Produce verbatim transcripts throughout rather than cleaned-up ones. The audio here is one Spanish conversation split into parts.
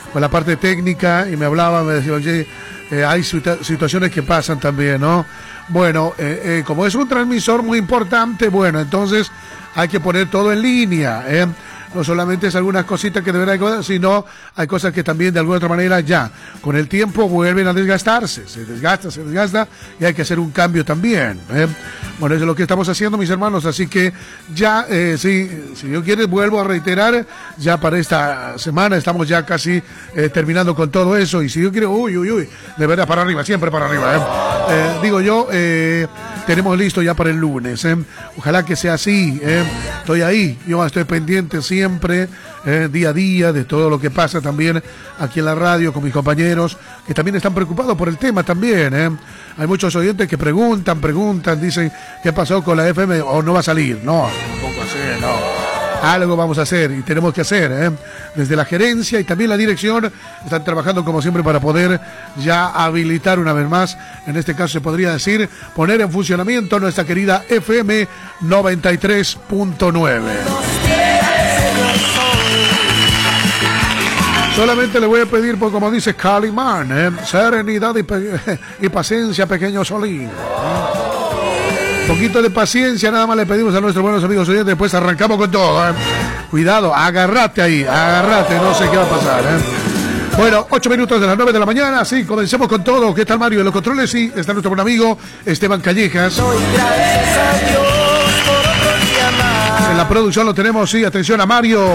con la parte técnica y me hablaba, me decía, oye, eh, hay situa- situaciones que pasan también, ¿no? Bueno, eh, eh, como es un transmisor muy importante, bueno, entonces hay que poner todo en línea, ¿eh? No solamente es algunas cositas que deberán recordar, sino hay cosas que también de alguna otra manera ya con el tiempo vuelven a desgastarse, se desgasta, se desgasta y hay que hacer un cambio también, ¿eh? Bueno, eso es lo que estamos haciendo, mis hermanos, así que ya, eh, sí, si Dios quiere, vuelvo a reiterar, ya para esta semana estamos ya casi eh, terminando con todo eso y si Dios quiere, uy, uy, uy, de verdad para arriba, siempre para arriba, ¿eh? Eh, digo yo, eh, tenemos listo ya para el lunes, ¿eh? Ojalá que sea así, ¿eh? Estoy ahí, yo estoy pendiente siempre, eh, día a día, de todo lo que pasa también aquí en la radio con mis compañeros, que también están preocupados por el tema también, ¿eh? Hay muchos oyentes que preguntan, preguntan, dicen, ¿qué pasó con la F M? ¿O no va a salir? No, tampoco así, no. Algo vamos a hacer y tenemos que hacer, ¿eh? Desde la gerencia y también la dirección están trabajando como siempre para poder ya habilitar una vez más, en este caso se podría decir, poner en funcionamiento nuestra querida F M noventa y tres punto nueve. Solamente le voy a pedir, pues, como dice Calimán, ¿eh? Serenidad y, pe- y paciencia, pequeño Solín, ¿eh? Un poquito de paciencia, nada más le pedimos a nuestros buenos amigos oyentes, después arrancamos con todo, ¿eh? Cuidado, agárrate ahí, agárrate, no sé qué va a pasar, ¿eh? Bueno, ocho minutos de las nueve de la mañana, sí, comencemos con todo. ¿Qué tal, Mario? En los controles, sí, está nuestro buen amigo Esteban Callejas. En la producción lo tenemos, sí, atención a Mario.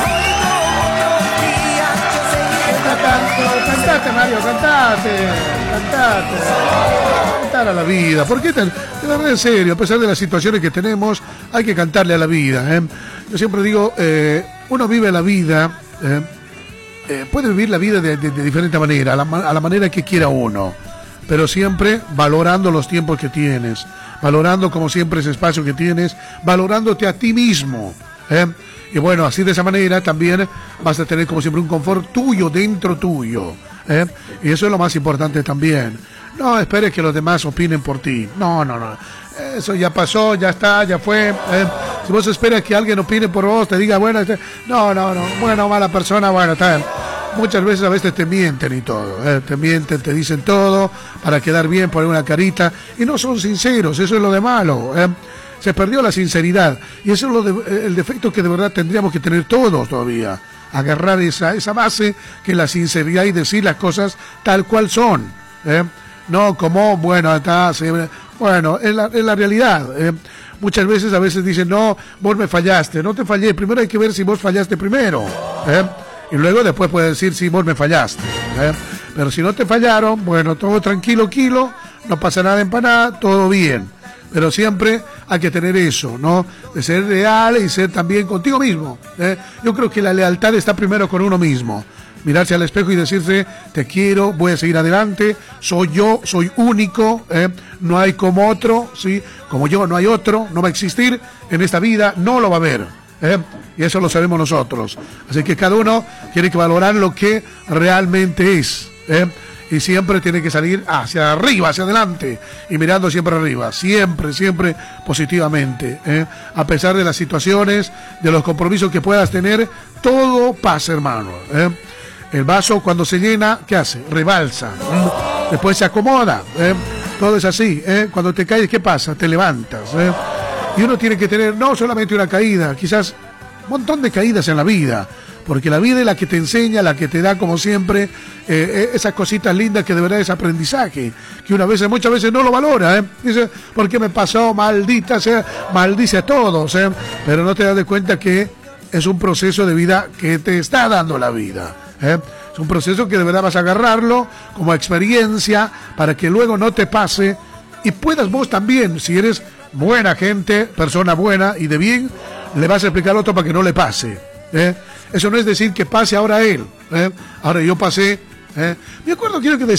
Cantate, Mario, cantate, cantate. Cantar a la vida. ¿Por qué tan, de verdad, en serio, a pesar de las situaciones que tenemos, hay que cantarle a la vida, ¿eh? Yo siempre digo, eh, uno vive la vida, eh, eh, puede vivir la vida de, de, de diferente manera, a la, a la manera que quiera uno, pero siempre valorando los tiempos que tienes, valorando como siempre ese espacio que tienes, valorándote a ti mismo, ¿eh? Y bueno, así de esa manera también vas a tener como siempre un confort tuyo, dentro tuyo, ¿eh? Y eso es lo más importante también. No esperes que los demás opinen por ti. No, no, no. Eso ya pasó, ya está, ya fue. ¿eh? Si vos esperas que alguien opine por vos, te diga, bueno, este... no, no, no, bueno, mala persona, bueno, está bien. Muchas veces a veces te mienten y todo, ¿eh? Te mienten, te dicen todo para quedar bien, poner una carita, y no son sinceros, eso es lo de malo, ¿eh? Se perdió la sinceridad, y eso es lo de, el defecto que de verdad tendríamos que tener todos todavía, agarrar esa, esa base que es la sinceridad y decir las cosas tal cual son, ¿eh? No como, bueno, está, se, bueno, es la, es la realidad, ¿eh? Muchas veces, a veces dicen, no, vos me fallaste, no te fallé, primero hay que ver si vos fallaste primero, ¿eh? Y luego después puedes decir si vos me fallaste, ¿eh? Pero si no te fallaron, bueno, todo tranquilo, kilo, no pasa nada empanada, todo bien. Pero siempre hay que tener eso, ¿no? De ser leal y ser también contigo mismo, ¿eh? Yo creo que la lealtad está primero con uno mismo. Mirarse al espejo y decirse, te quiero, voy a seguir adelante, soy yo, soy único, ¿eh? No hay como otro, ¿sí? Como yo no hay otro, no va a existir en esta vida, no lo va a haber, ¿eh? Y eso lo sabemos nosotros. Así que cada uno tiene que valorar lo que realmente es, ¿eh? Y siempre tiene que salir hacia arriba, hacia adelante, y mirando siempre arriba, siempre, siempre positivamente, ¿eh? A pesar de las situaciones, de los compromisos que puedas tener, todo pasa, hermano, ¿eh? El vaso cuando se llena, ¿qué hace? Rebalsa, ¿eh? Después se acomoda, ¿eh? Todo es así, ¿eh? Cuando te caes, ¿qué pasa? Te levantas, ¿eh? Y uno tiene que tener no solamente una caída, quizás un montón de caídas en la vida, porque la vida es la que te enseña, la que te da como siempre eh, esas cositas lindas que de verdad es aprendizaje, que una vez, muchas veces no lo valora, ¿eh? Dice, ¿por qué me pasó? Maldita sea, maldice a todos, ¿eh? Pero no te das de cuenta que es un proceso de vida que te está dando la vida, ¿eh? Es un proceso que de verdad vas a agarrarlo como experiencia para que luego no te pase y puedas vos también, si eres buena gente, persona buena y de bien, le vas a explicar al otro para que no le pase, ¿eh? Eso no es decir que pase ahora él, ¿eh? Ahora yo pasé, ¿eh? Me acuerdo, quiero que decir